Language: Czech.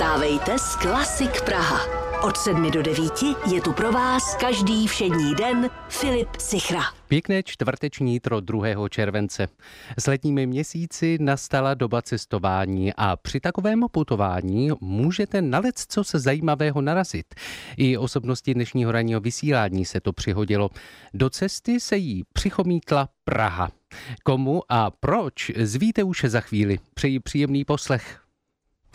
Vstávejte s Klasik Praha. Od 7 do 9 je tu pro vás každý všední den Filip Sichra. Pěkné čtvrteční jitro 2. července. S letními měsíci nastala doba cestování a při takovém putování můžete na leccos zajímavého narazit. I osobnosti dnešního ranního vysílání se to přihodilo. Do cesty se jí přichomítla Praha. Komu a proč, zvíte už za chvíli. Přeji příjemný poslech.